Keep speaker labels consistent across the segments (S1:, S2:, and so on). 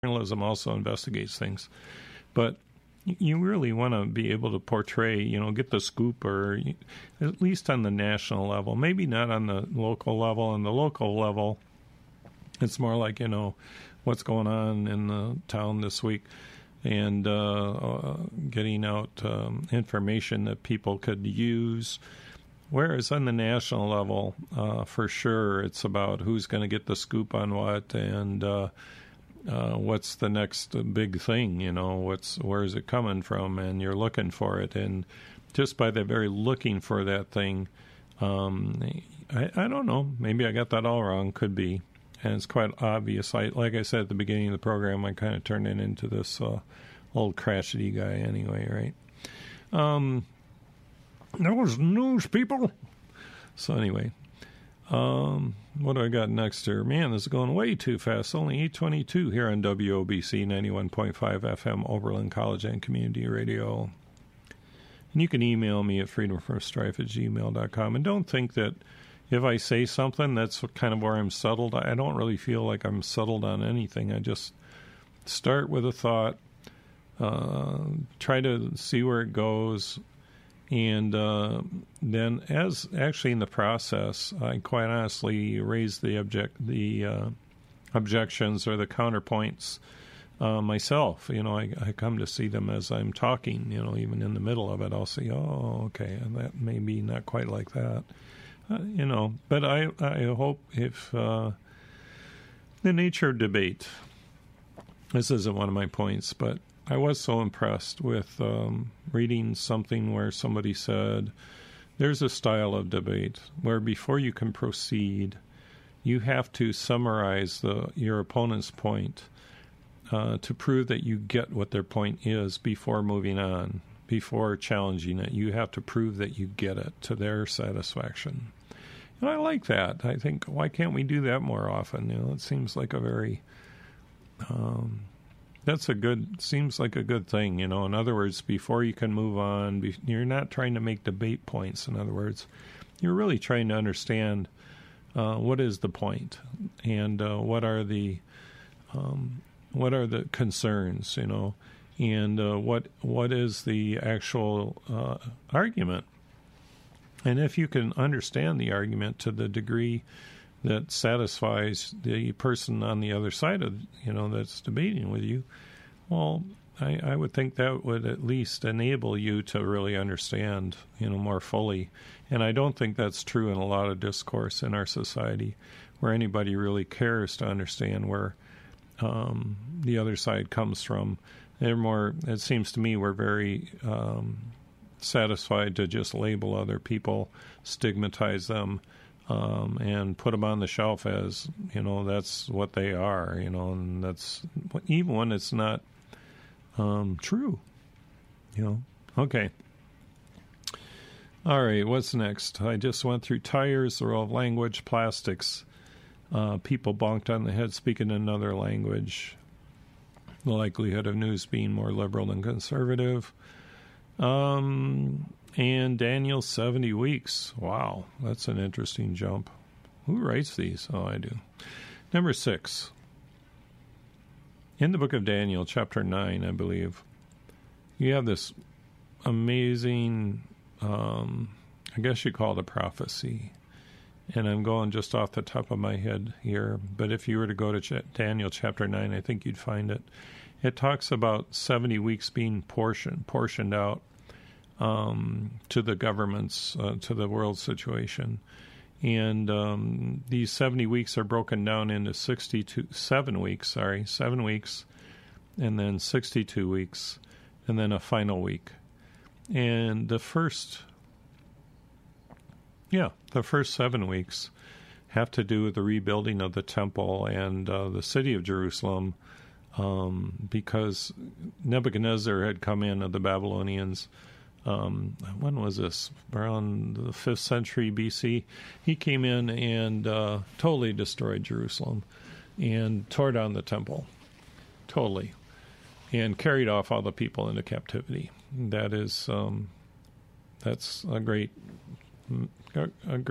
S1: journalism also investigates things, but you really want to be able to portray, get the scoop, or at least on the national level, maybe not on the local level. On the local level, it's more like, what's going on in the town this week, and getting out information that people could use. Whereas on the national level, for sure, it's about who's going to get the scoop on what, and what's the next big thing, where is it coming from, and you're looking for it. And just by the very looking for that thing, I don't know, maybe I got that all wrong, could be. And it's quite obvious. Like I said at the beginning of the program, I kind of turned it into this old crotchety guy anyway, right? Those news people. So anyway, what do I got next here? Man, this is going way too fast. Only 8:22 here on WOBC 91.5 FM, Oberlin College and Community Radio. And you can email me at freedomfromstrife@gmail.com. And don't think that if I say something, that's kind of where I'm settled. I don't really feel like I'm settled on anything. I just start with a thought, try to see where it goes, and then, as actually in the process, I quite honestly raise the objections or the counterpoints myself. I come to see them as I'm talking. Even in the middle of it, I'll say, "Oh, okay, and that may be not quite like that." But I hope if the nature of debate. This isn't one of my points, but I was so impressed with reading something where somebody said, there's a style of debate where before you can proceed, you have to summarize your opponent's point to prove that you get what their point is before moving on, before challenging it. You have to prove that you get it to their satisfaction. And I like that. I think, why can't we do that more often? It seems like a very... seems like a good thing, In other words, before you can move on, you're not trying to make debate points. In other words, you're really trying to understand what is the point, and what are the concerns, and what is the actual argument. And if you can understand the argument to the degree that satisfies the person on the other side of, that's debating with you, well, I would think that would at least enable you to really understand, more fully. And I don't think that's true in a lot of discourse in our society, where anybody really cares to understand where the other side comes from. It seems to me, we're very satisfied to just label other people, stigmatize them, and put them on the shelf as, that's what they are, and that's, even when it's not true, Okay. All right, what's next? I just went through tires, the role of language, plastics, people bonked on the head speaking another language, the likelihood of news being more liberal than conservative, and Daniel's 70 weeks. Wow, that's an interesting jump. Who writes these? Oh, I do. Number 6. In the book of Daniel, chapter 9, I believe, you have this amazing, I guess you call it a prophecy. And I'm going just off the top of my head here. But if you were to go to Daniel chapter 9, I think you'd find it. It talks about 70 weeks being portioned out to the governments, to the world situation. And these 70 weeks are broken down into 7 weeks, and then 62 weeks, and then a final week. And the first 7 weeks have to do with the rebuilding of the temple and the city of Jerusalem, because Nebuchadnezzar had come in of the Babylonians. When was this? Around the 5th century BC. He came in and totally destroyed Jerusalem and tore down the temple. Totally. And carried off all the people into captivity. That is, that's a great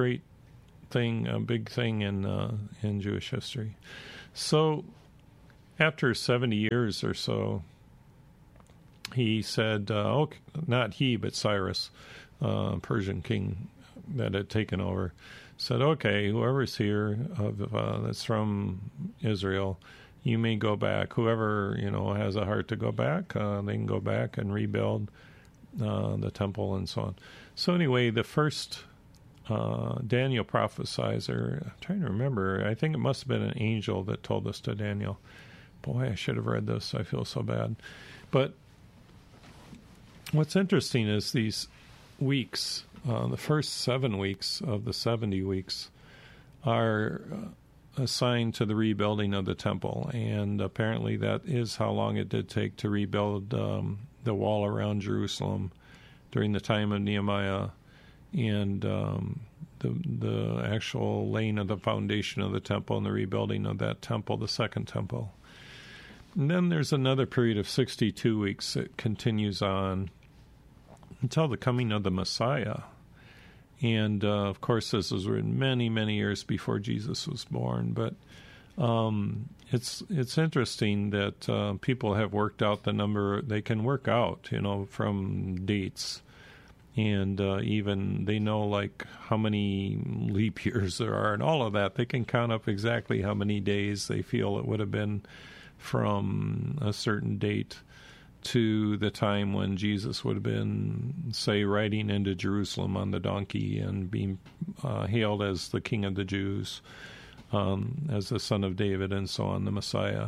S1: thing, a big thing in Jewish history. So after 70 years or so, he said, okay, not he, but Cyrus, Persian king that had taken over, said, okay, whoever's here that's from Israel, you may go back. Whoever, has a heart to go back, they can go back and rebuild the temple and so on. So anyway, the first Daniel prophesies, or I'm trying to remember, I think it must have been an angel that told this to Daniel. Boy, I should have read this. I feel so bad. But what's interesting is these weeks, the first 7 weeks of the 70 weeks, are assigned to the rebuilding of the temple. And apparently that is how long it did take to rebuild the wall around Jerusalem during the time of Nehemiah, and the actual laying of the foundation of the temple and the rebuilding of that temple, the second temple. And then there's another period of 62 weeks that continues on until the coming of the Messiah. And, of course, this was written many, many years before Jesus was born. But it's interesting that people have worked out the number they can work out, from dates. And even they know, like, how many leap years there are and all of that. They can count up exactly how many days they feel it would have been from a certain date to the time when Jesus would have been, say, riding into Jerusalem on the donkey and being hailed as the King of the Jews, as the Son of David, and so on, the Messiah.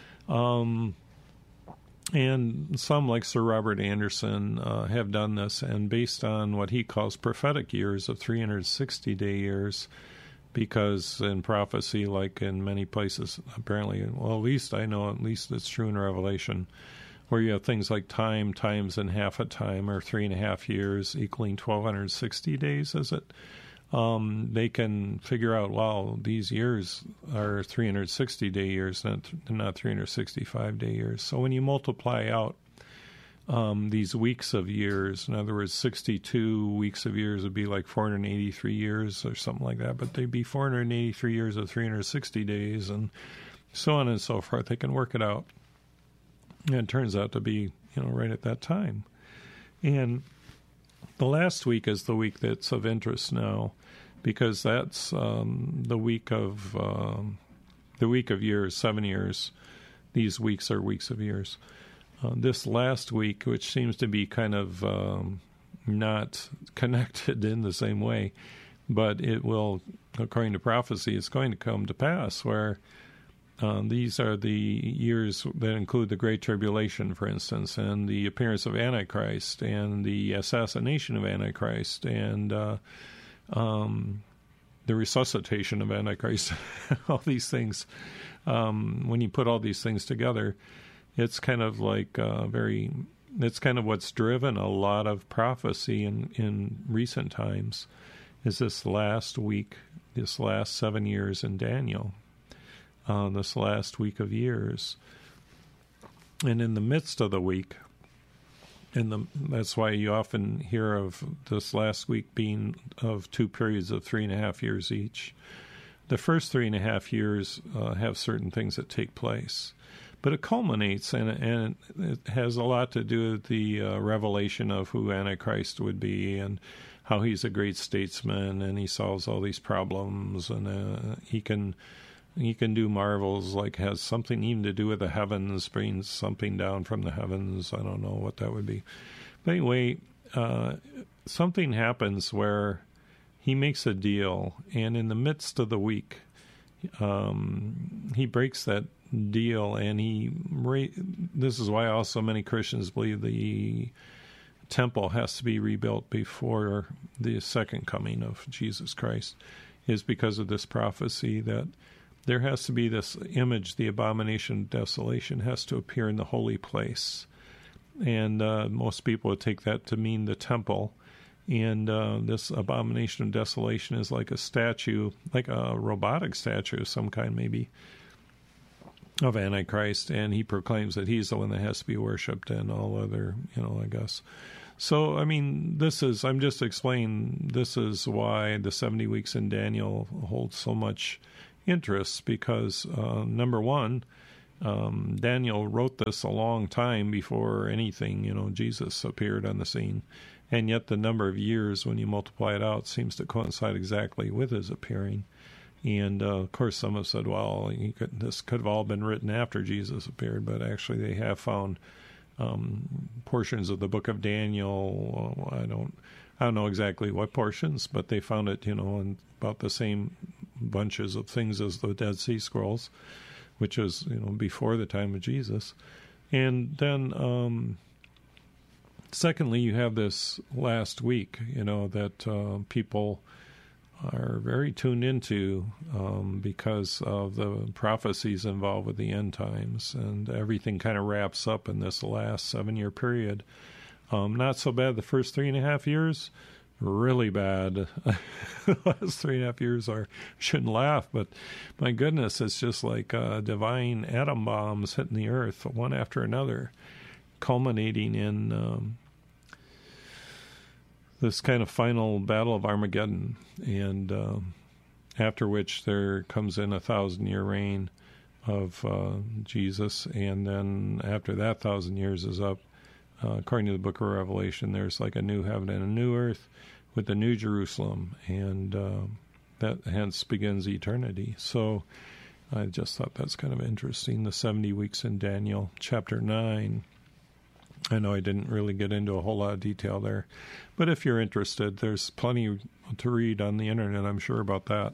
S1: And some, like Sir Robert Anderson, have done this, and based on what he calls prophetic years of 360-day years, because in prophecy, like in many places, apparently, well, at least I know, at least it's true in Revelation, where you have things like time, times, and half a time, or 3.5 years equaling 1,260 days, is it? They can figure out, wow, these years are 360-day years, not 365-day years. So when you multiply out these weeks of years, in other words, 62 weeks of years would be like 483 years or something like that, but they'd be 483 years of 360 days, and so on and so forth. They can work it out. And it turns out to be, right at that time. And the last week is the week that's of interest now, because that's the week of years, 7 years. These weeks are weeks of years. This last week, which seems to be kind of not connected in the same way, but it will, according to prophecy, it's going to come to pass where these are the years that include the Great Tribulation, for instance, and the appearance of Antichrist, and the assassination of Antichrist, and the resuscitation of Antichrist. All these things, when you put all these things together, it's kind of like it's kind of what's driven a lot of prophecy in recent times, is this last week, this last 7 years in Daniel. This last week of years. And in the midst of the week, that's why you often hear of this last week being of 2 periods of 3.5 years each. The first 3.5 years have certain things that take place. But it culminates, and it has a lot to do with the revelation of who Antichrist would be, and how he's a great statesman, and he solves all these problems, and he can do marvels, like has something even to do with the heavens, brings something down from the heavens. I don't know what that would be. But anyway, something happens where he makes a deal, and in the midst of the week, he breaks that deal, and this is why also many Christians believe the temple has to be rebuilt before the second coming of Jesus Christ, is because of this prophecy that there has to be this image, the abomination of desolation, has to appear in the holy place. And most people would take that to mean the temple. And this abomination of desolation is like a statue, like a robotic statue of some kind maybe, of Antichrist. And he proclaims that he's the one that has to be worshipped, and all other, I guess. So, I'm just explaining, this is why the 70 weeks in Daniel holds so much interest, because number one, Daniel wrote this a long time before anything, Jesus appeared on the scene. And yet the number of years, when you multiply it out, seems to coincide exactly with his appearing. And, of course, some have said, well, this could have all been written after Jesus appeared, but actually they have found portions of the book of Daniel. I don't know exactly what portions, but they found it, in about the same bunches of things as the Dead Sea Scrolls, which is, before the time of Jesus. And then, secondly, you have this last week, that people are very tuned into because of the prophecies involved with the end times, and everything kind of wraps up in this last 7-year period. Not so bad the first 3.5 years, really bad. The last 3.5 years shouldn't laugh, but my goodness, it's just like divine atom bombs hitting the earth, one after another, culminating in this kind of final battle of Armageddon, and after which there comes in 1,000-year reign of Jesus, and then after that 1,000 years is up, according to the book of Revelation, there's like a new heaven and a new earth with the new Jerusalem, and that hence begins eternity. So I just thought that's kind of interesting, the 70 weeks in Daniel, chapter 9. I know I didn't really get into a whole lot of detail there, but if you're interested, there's plenty to read on the internet, I'm sure, about that.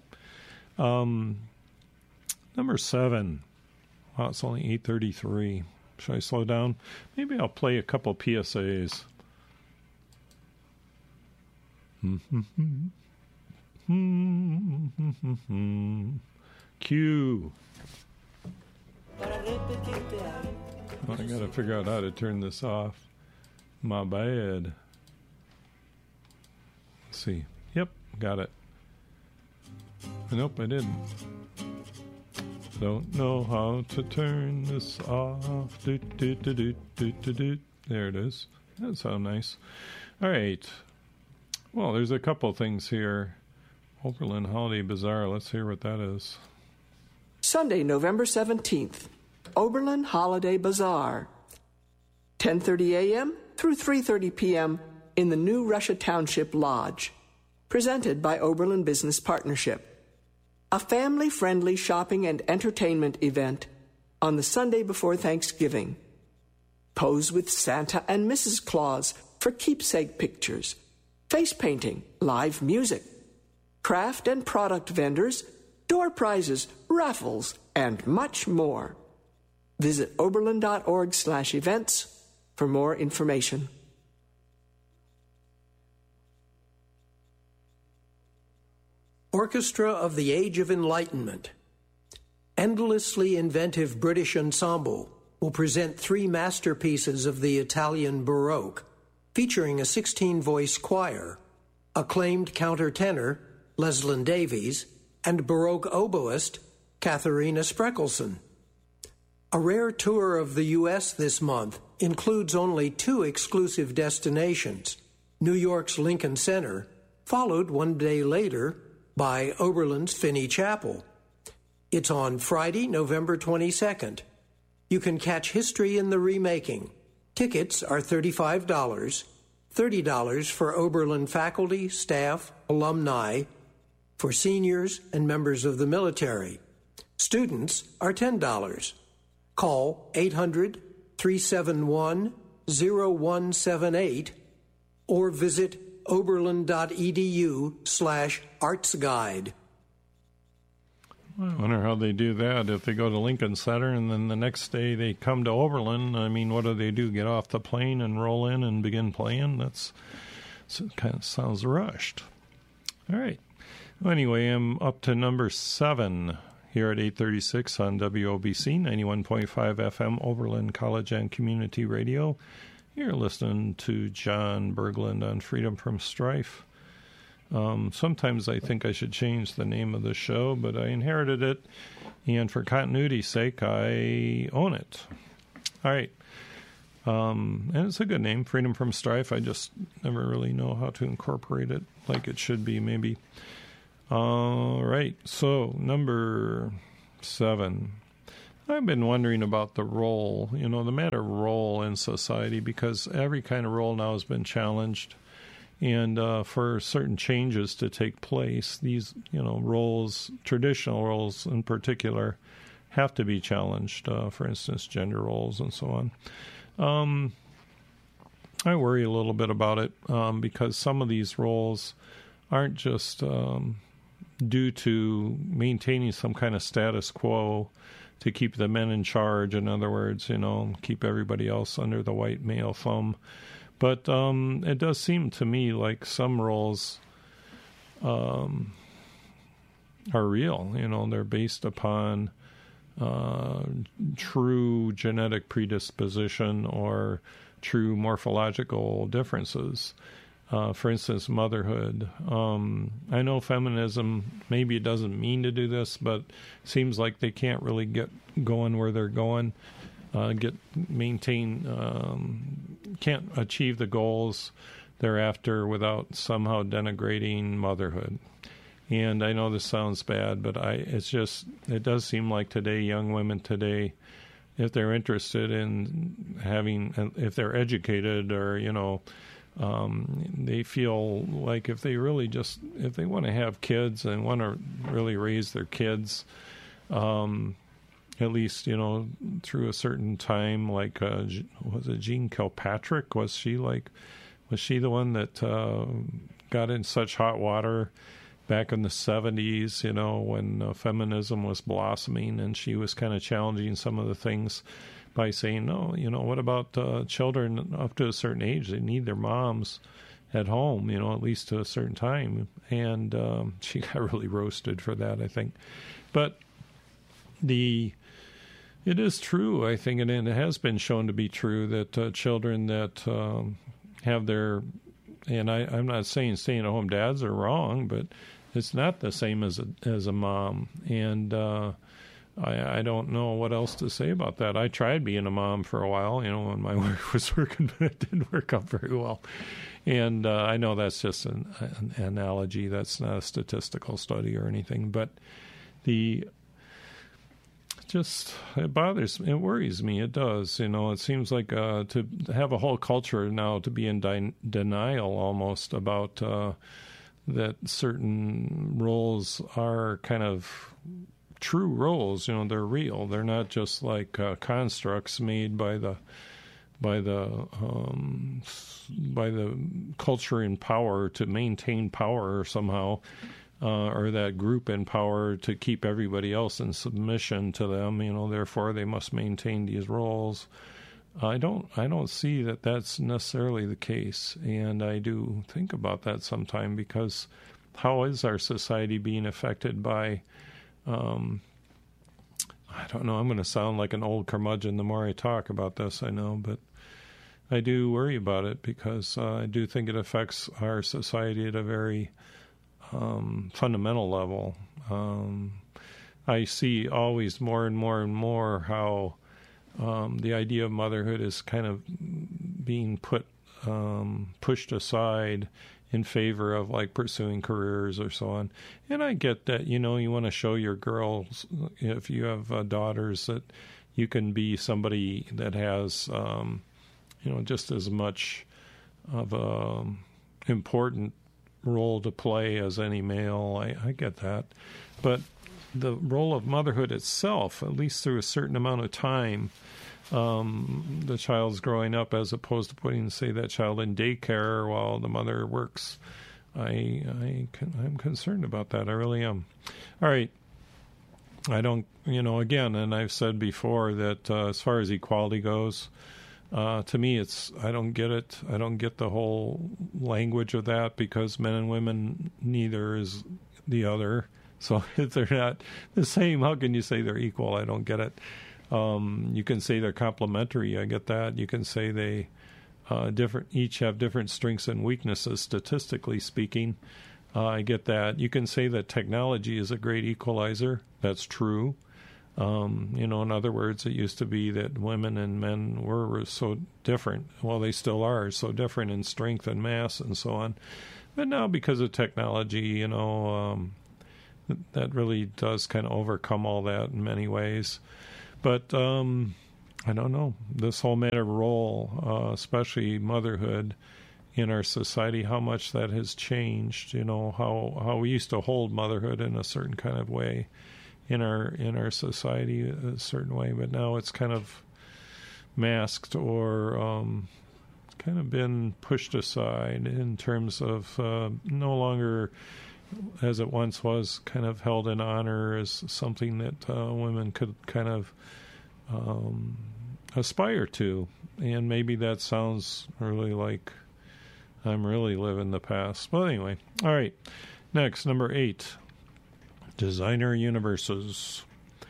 S1: Number 7. Wow, it's only 8:33. Should I slow down? Maybe I'll play a couple PSAs. Cue. Well, I gotta figure out how to turn this off. My bad. Let's see. Yep, got it. Nope, I didn't. Don't know how to turn this off. Do, do, do, do, do, do, do. There it is. That sounds nice. All right. Well, there's a couple things here. Oberlin Holiday Bazaar. Let's hear what that is.
S2: Sunday, November 17th. Oberlin Holiday Bazaar, 10:30 a.m. through 3:30 p.m. in the New Russia Township Lodge, presented by Oberlin Business Partnership. A family-friendly shopping and entertainment event on the Sunday before Thanksgiving. Pose with Santa and Mrs. Claus for keepsake pictures, face painting, live music, craft and product vendors, door prizes, raffles, and much more. Visit oberlin.org/events for more information.
S3: Orchestra of the Age of Enlightenment. Endlessly inventive British ensemble will present 3 masterpieces of the Italian Baroque, featuring a 16-voice choir, acclaimed countertenor Leslyn Davies, and Baroque oboist Katharina Spreckelson. A rare tour of the U.S. this month includes only 2 exclusive destinations, New York's Lincoln Center, followed one day later by Oberlin's Finney Chapel. It's on Friday, November 22nd. You can catch history in the remaking. Tickets are $35, $30 for Oberlin faculty, staff, alumni, for seniors and members of the military. Students are $10. Call 800-371-0178 or visit oberlin.edu/artsguide.
S1: I wonder how they do that. If they go to Lincoln Center and then the next day they come to Oberlin, I mean, what do? Get off the plane and roll in and begin playing? It kind of sounds rushed. All right. Well, anyway, I'm up to number 7 here at 836 on WOBC 91.5 FM Oberlin College and Community Radio. You're listening to John Berglund on Freedom from Strife. Sometimes I think I should change the name of the show, but I inherited it, and for continuity's sake, I own it. All right. And it's a good name, Freedom from Strife. I just never really know how to incorporate it like it should be, maybe. All right. So, number 7. I've been wondering about the role, the matter of role in society, because every kind of role now has been challenged. And for certain changes to take place, these, roles, traditional roles in particular, have to be challenged. For instance, gender roles and so on. I worry a little bit about it because some of these roles aren't just due to maintaining some kind of status quo to keep the men in charge. In other words, keep everybody else under the white male thumb. But it does seem to me like some roles are real. They're based upon true genetic predisposition or true morphological differences. For instance, motherhood. I know feminism, maybe it doesn't mean to do this, but it seems like they can't really get going where they're going. Can't achieve the goals thereafter without somehow denigrating motherhood. And I know this sounds bad, but it does seem like today, young women today, if they're interested in if they're educated or, they feel like if they want to have kids and want to really raise their kids, at least, through a certain time, like, was it Jean Kilpatrick? Was she the one that got in such hot water back in the 70s, when feminism was blossoming, and she was kind of challenging some of the things by saying, no, what about children up to a certain age? They need their moms at home, at least to a certain time. And she got really roasted for that, I think. But it is true, I think, and it has been shown to be true that children that have their, and I'm not saying staying-at-home dads are wrong, but it's not the same as a mom. And I don't know what else to say about that. I tried being a mom for a while, when my wife was working, but it didn't work out very well. And I know that's just an analogy. That's not a statistical study or anything, but it bothers me. It worries me. It does. It seems like to have a whole culture now to be in denial almost about that certain roles are kind of true roles. They're real. They're not just like constructs made by the culture in power to maintain power somehow. Or that group in power to keep everybody else in submission to them, therefore they must maintain these roles. I don't see that that's necessarily the case, and I do think about that sometime, because how is our society being affected by, I don't know, I'm going to sound like an old curmudgeon the more I talk about this, I know, but I do worry about it, because I do think it affects our society at a very fundamental level. I see always more and more and more how the idea of motherhood is kind of being pushed aside in favor of like pursuing careers or so on. And I get that, you want to show your girls, if you have daughters, that you can be somebody that has, just as much of a important role to play as any male. I get that. But the role of motherhood itself, at least through a certain amount of time, the child's growing up, as opposed to putting, say, that child in daycare while the mother works, I'm concerned about that. I really am. All right. I don't, again, and I've said before that as far as equality goes, to me, I don't get it. I don't get the whole language of that, because men and women, neither is the other. So if they're not the same, how can you say they're equal? I don't get it. You can say they're complementary. I get that. You can say they each have different strengths and weaknesses, statistically speaking. I get that. You can say that technology is a great equalizer. That's true. In other words, it used to be that women and men were so different. Well, they still are so different in strength and mass and so on. But now, because of technology, that really does kind of overcome all that in many ways. But I don't know. This whole matter of role, especially motherhood in our society, how much that has changed. How we used to hold motherhood in a certain kind of way in our society, a certain way, but now it's kind of masked or kind of been pushed aside in terms of no longer, as it once was, kind of held in honor as something that women could kind of aspire to. And maybe that sounds really like I'm really living the past. Well, anyway. All right. Next, number 8, designer universes.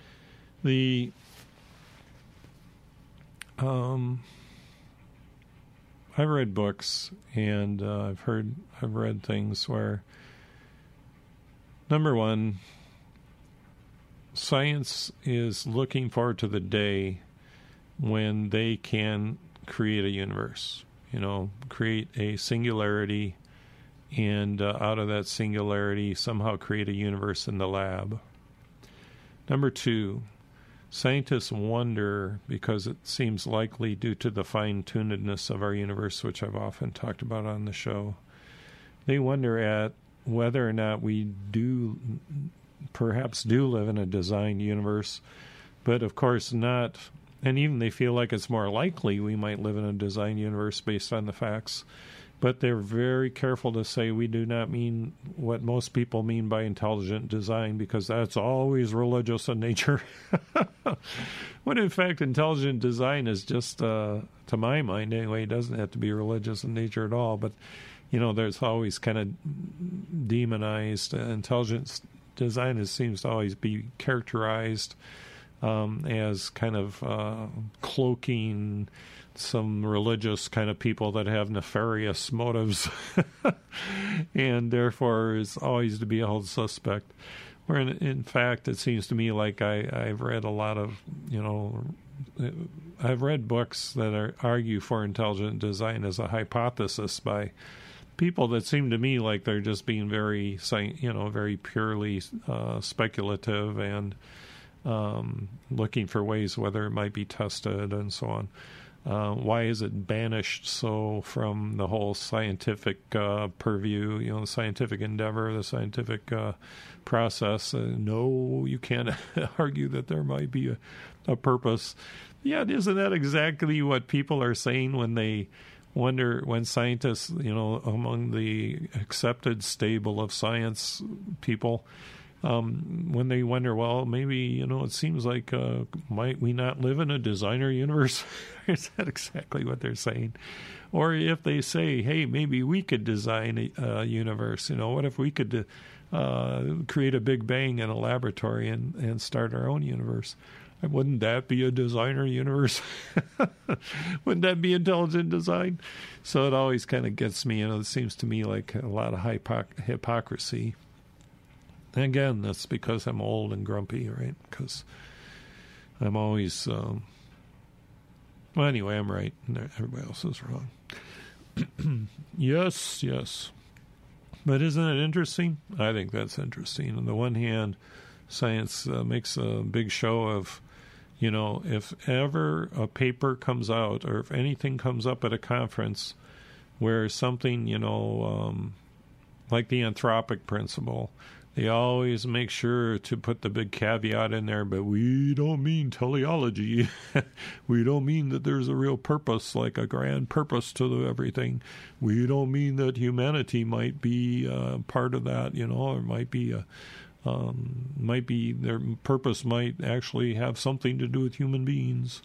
S1: I've read books and I've read things where, number 1, science is looking forward to the day when they can create a universe, create a singularity, and out of that singularity somehow create a universe in the lab. Number 2, scientists wonder, because it seems likely due to the fine-tunedness of our universe, which I've often talked about on the show, they wonder at whether or not we perhaps do live in a designed universe, but of course not. And even they feel like it's more likely we might live in a designed universe based on the facts. But they're very careful to say we do not mean what most people mean by intelligent design, because that's always religious in nature. When in fact, intelligent design is just, to my mind anyway, it doesn't have to be religious in nature at all. But, there's always kind of demonized. Intelligent design seems to always be characterized as kind of cloaking some religious kind of people that have nefarious motives and therefore is always to be held suspect. Where in fact, it seems to me like I've read a lot of, I've read books that argue for intelligent design as a hypothesis by people that seem to me like they're just being very, very purely speculative and looking for ways whether it might be tested and so on. Why is it banished so from the whole scientific purview, the scientific endeavor, the scientific process? No, you can't argue that there might be a purpose. Yeah, isn't that exactly what people are saying when they wonder, when scientists, among the accepted stable of science people, when they wonder, well, maybe, it seems like, might we not live in a designer universe? Is that exactly what they're saying? Or if they say, hey, maybe we could design a universe, what if we could create a big bang in a laboratory and start our own universe? Wouldn't that be a designer universe? Wouldn't that be intelligent design? So it always kind of gets me, it seems to me like a lot of hypocrisy. And again, that's because I'm old and grumpy, right? Because I'm always, well, anyway, I'm right, and everybody else is wrong. Yes. But isn't it interesting? I think that's interesting. On the one hand, science makes a big show of, if ever a paper comes out or if anything comes up at a conference where something, like the anthropic principle, they always make sure to put the big caveat in there, but we don't mean teleology. We don't mean that there's a real purpose, like a grand purpose to everything. We don't mean that humanity might be part of that, or might be their purpose might actually have something to do with human beings.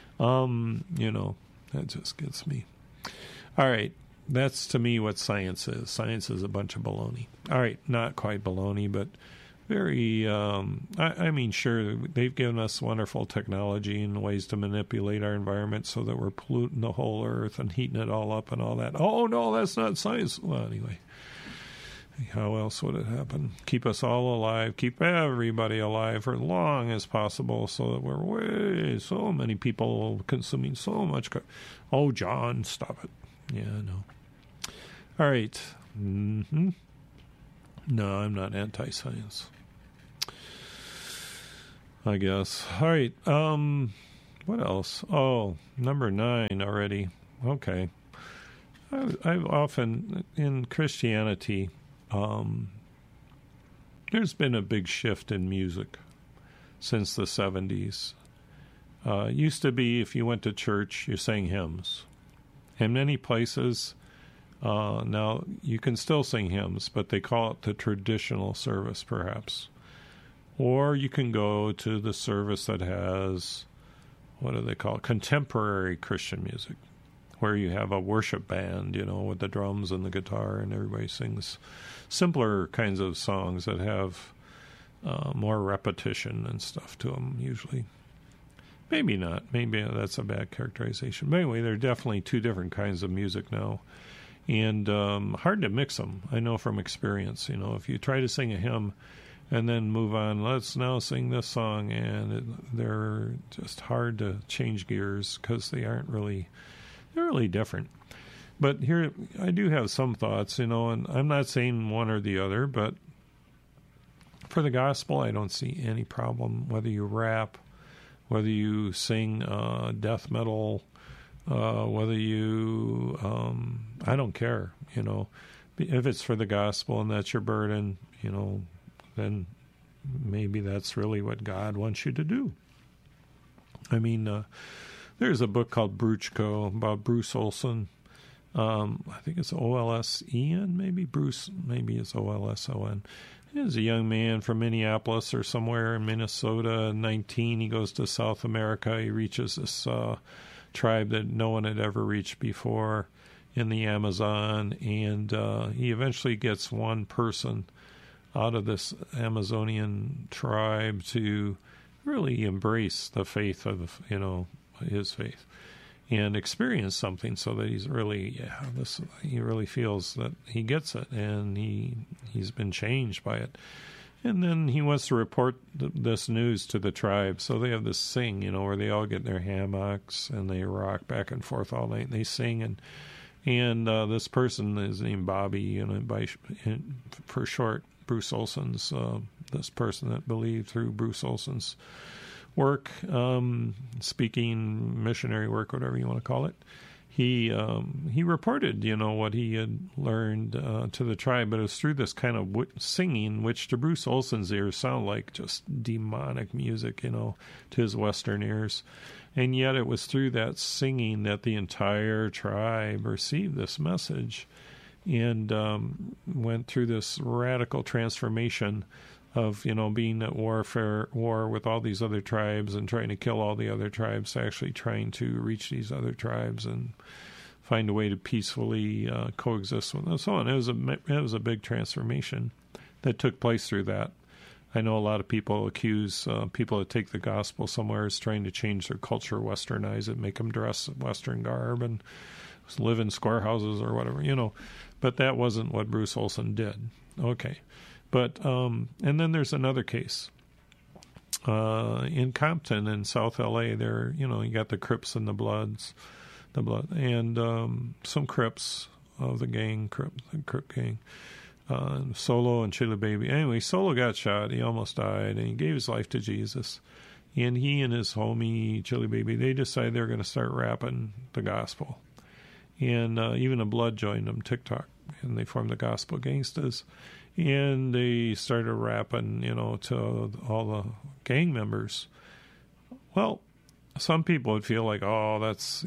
S1: That just gets me. All right. That's, to me, what science is. Science is a bunch of baloney. All right, not quite baloney, but very, sure, they've given us wonderful technology and ways to manipulate our environment so that we're polluting the whole earth and heating it all up and all that. Oh, no, that's not science. Well, anyway, how else would it happen? Keep us all alive, keep everybody alive for as long as possible so that we're so many people consuming so much. Oh, John, stop it. Yeah, I know. All right. Mm-hmm. No, I'm not anti-science. I guess. All right. What else? Oh, number 9 already. Okay. I've often, in Christianity, there's been a big shift in music since the 70s. It used to be if you went to church, you sang hymns. In many places, now you can still sing hymns, but they call it the traditional service, perhaps. Or you can go to the service that has, what do they call it, contemporary Christian music, where you have a worship band, with the drums and the guitar, and everybody sings simpler kinds of songs that have more repetition and stuff to them, usually. Maybe not. Maybe that's a bad characterization. But anyway, there are definitely 2 different kinds of music now. And hard to mix them, I know from experience. If you try to sing a hymn and then move on, let's now sing this song, and they're just hard to change gears because they're really different. But here, I do have some thoughts, and I'm not saying one or the other, but for the gospel, I don't see any problem whether you rap, whether you sing death metal, whether you, I don't care, if it's for the gospel and that's your burden, then maybe that's really what God wants you to do. I mean, there's a book called Bruchko about Bruce Olson. I think it's O-L-S-E-N, maybe. Bruce, maybe it's O-L-S-O-N. He's a young man from Minneapolis or somewhere in Minnesota. 19, he goes to South America. He reaches this tribe that no one had ever reached before in the Amazon, and he eventually gets one person out of this Amazonian tribe to really embrace the faith of, his faith, and experience something, so that he's really, he really feels that he gets it, and he's been changed by it. And then he wants to report this news to the tribe. So they have this sing, where they all get in their hammocks and they rock back and forth all night. And they sing, and this person is named Bobby, for short, Bruce Olson's, this person that believed through Bruce Olson's work, speaking, missionary work, whatever you want to call it. He reported, what he had learned to the tribe, but it was through this kind of singing, which to Bruce Olson's ears sounded like just demonic music, to his Western ears. And yet it was through that singing that the entire tribe received this message and went through this radical transformation of, being at war with all these other tribes and trying to kill all the other tribes, actually trying to reach these other tribes and find a way to peacefully coexist with them, and so on. It was a big transformation that took place through that. I know a lot of people accuse people that take the gospel somewhere as trying to change their culture, westernize it, make them dress Western garb and live in square houses or whatever, But that wasn't what Bruce Olson did. Okay. But, and then there's another case. In Compton in South L.A., there, you got the Crips and the Blood, and some Crips of the gang, the Crip gang, Solo and Chili Baby. Anyway, Solo got shot. He almost died, and he gave his life to Jesus. And he and his homie, Chili Baby, they decided they were going to start rapping the gospel. And even the Blood joined them, TikTok, and they formed the Gospel Gangstas. And they started rapping, to all the gang members. Well, some people would feel like, oh, that's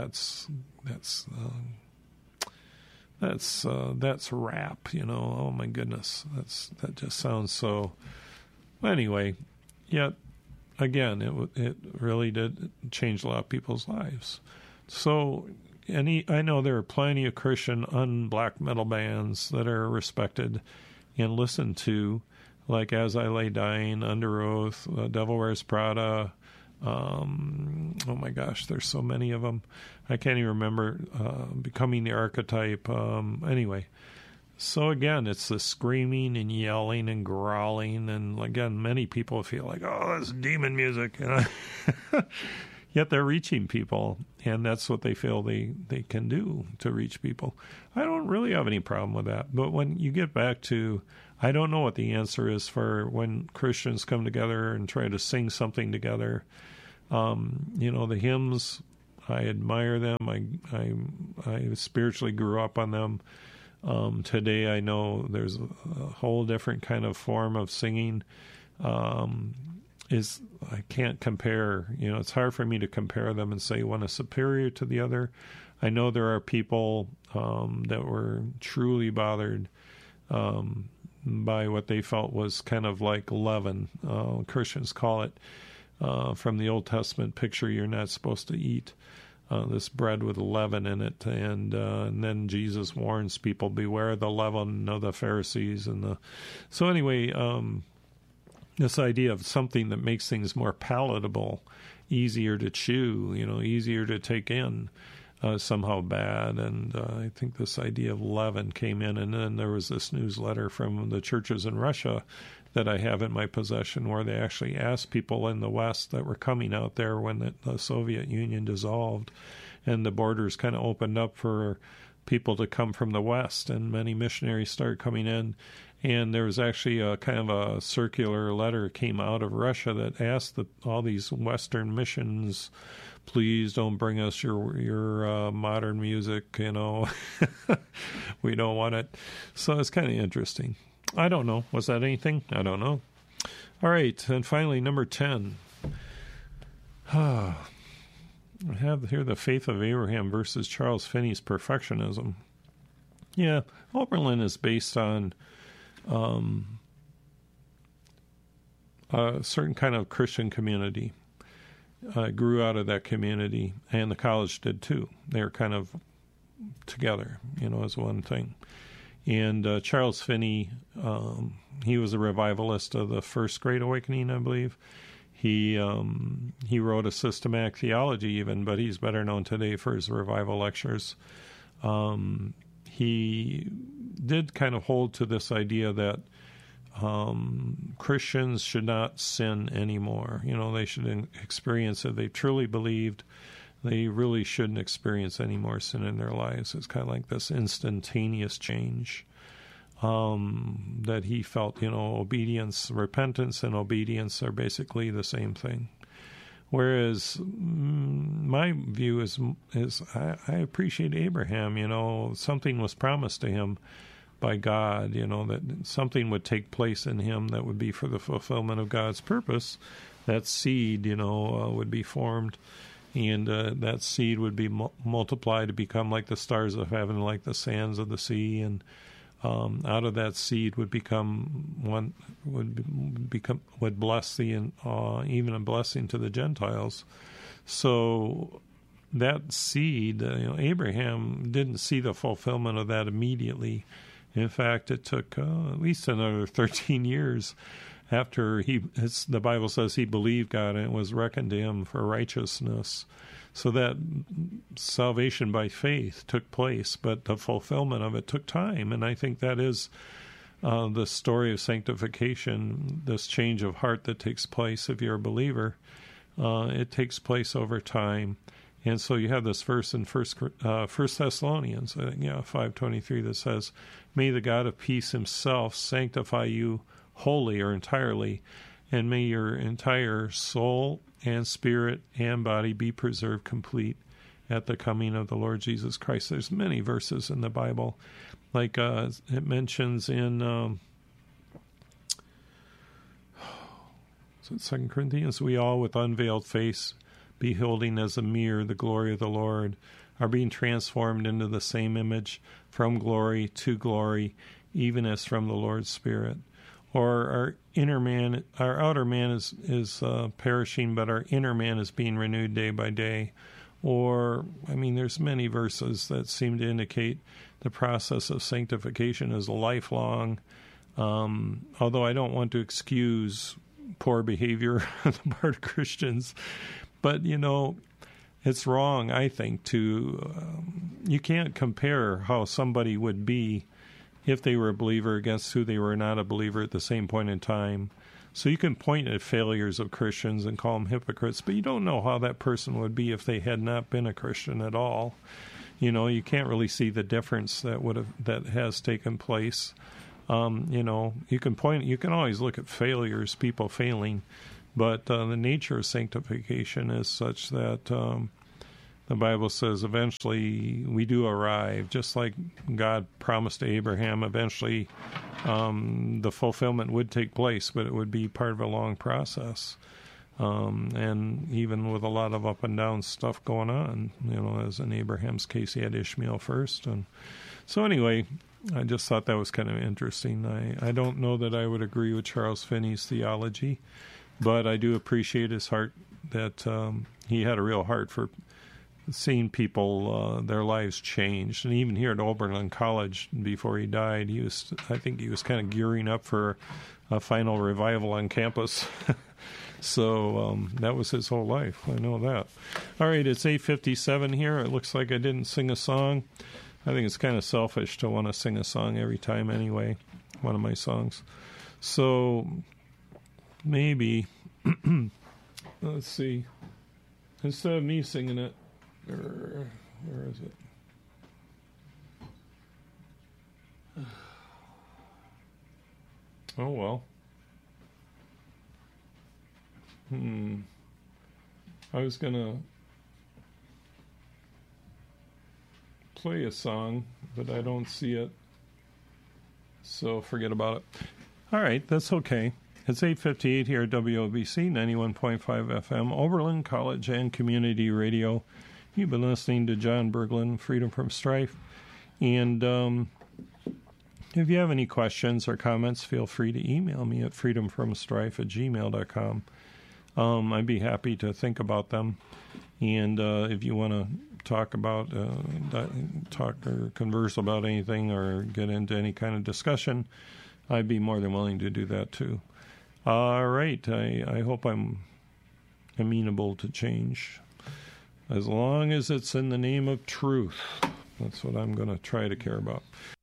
S1: rap, oh my goodness, that just sounds so. Anyway, yet again, it really did change a lot of people's lives. So, I know there are plenty of Christian black metal bands that are respected and listened to, like As I Lay Dying, Under Oath, Devil Wears Prada. Oh my gosh, there's so many of them. I can't even remember. Becoming the Archetype. Anyway, so again, it's the screaming and yelling and growling, and again, many people feel like, oh, that's demon music. Yet they're reaching people, and that's what they feel they can do to reach people. I don't don't really have any problem with that. But when you get back to, I don't know what the answer is for when Christians come together and try to sing something together. The hymns, I admire them. I spiritually grew up on them. Today I know there's a whole different kind of form of singing. I can't compare, it's hard for me to compare them and say one is superior to the other. I know there are people that were truly bothered by what they felt was kind of like leaven. Christians call it, from the Old Testament picture, you're not supposed to eat this bread with leaven in it. And then Jesus warns people, beware the leaven of the Pharisees. So anyway, this idea of something that makes things more palatable, easier to chew, easier to take in, somehow bad. And I think this idea of leaven came in. And then there was this newsletter from the churches in Russia that I have in my possession where they actually asked people in the West that were coming out there when the Soviet Union dissolved and the borders kind of opened up for people to come from the West, and many missionaries started coming in. And there was actually a kind of a circular letter came out of Russia that asked all these Western missions, please don't bring us your modern music, we don't want it. So it's kind of interesting. I don't know. Was that anything? I don't know. All right, and finally, number 10. I have here the faith of Abraham versus Charles Finney's perfectionism. Yeah, Oberlin is based on a certain kind of Christian community. Grew out of that community, and the college did too. They were kind of together, as one thing. And Charles Finney, he was a revivalist of the First Great Awakening, I believe. He wrote a systematic theology even, but he's better known today for his revival lectures. He did kind of hold to this idea that Christians should not sin anymore. They should experience it. They truly believed they really shouldn't experience any more sin in their lives. It's kind of like this instantaneous change that he felt, obedience, repentance and obedience are basically the same thing. Whereas my view is I appreciate Abraham, something was promised to him by God, that something would take place in him that would be for the fulfillment of God's purpose. That seed, would be formed, and that seed would be multiplied to become like the stars of heaven, like the sands of the sea, and out of that seed would become one, would bless the, even a blessing to the Gentiles. So that seed, Abraham didn't see the fulfillment of that immediately. In fact, it took at least another 13 years after the Bible says he believed God and it was reckoned to him for righteousness. So that salvation by faith took place, but the fulfillment of it took time. And I think that is the story of sanctification, this change of heart that takes place if you're a believer. It takes place over time. And so you have this verse in First Thessalonians, I think, 5:23, that says, "May the God of peace himself sanctify you wholly or entirely, and may your entire soul and spirit and body be preserved complete at the coming of the Lord Jesus Christ." There's many verses in the Bible. Like it mentions in 2 Corinthians, "We all with unveiled face, beholding as a mirror the glory of the Lord, are being transformed into the same image from glory to glory, even as from the Lord's Spirit." Or our outer man is perishing, but our inner man is being renewed day by day. Or, there's many verses that seem to indicate the process of sanctification is lifelong. Although I don't want to excuse poor behavior on the part of Christians, but, it's wrong, I think, you can't compare how somebody would be if they were a believer against who they were not a believer at the same point in time. So you can point at failures of Christians and call them hypocrites, but you don't know how that person would be if they had not been a Christian at all. you can't really see the difference that has taken place. You can always look at failures, people failing, but the nature of sanctification is such that the Bible says eventually we do arrive, just like God promised to Abraham. Eventually, the fulfillment would take place, but it would be part of a long process. And even with a lot of up and down stuff going on, as in Abraham's case, he had Ishmael first. And so anyway, I just thought that was kind of interesting. I don't know that I would agree with Charles Finney's theology, but I do appreciate his heart, that he had a real heart for seeing people, their lives changed. And even here at Oberlin College, before he died, I think he was kind of gearing up for a final revival on campus. So that was his whole life. I know that. All right, it's 8:57 here. It looks like I didn't sing a song. I think it's kind of selfish to want to sing a song every time anyway, one of my songs. So maybe, let's see, instead of me singing it, where is it? Oh, well. I was going to play a song, but I don't see it. So forget about it. All right, that's okay. It's 8:58 here at WOBC, 91.5 FM, Oberlin College and Community Radio. You've been listening to John Berglund, Freedom from Strife. And if you have any questions or comments, feel free to email me at freedomfromstrife@gmail.com. I'd be happy to think about them. And if you want to talk or converse about anything or get into any kind of discussion, I'd be more than willing to do that too. All right. I hope I'm amenable to change, as long as it's in the name of truth. That's what I'm going to try to care about.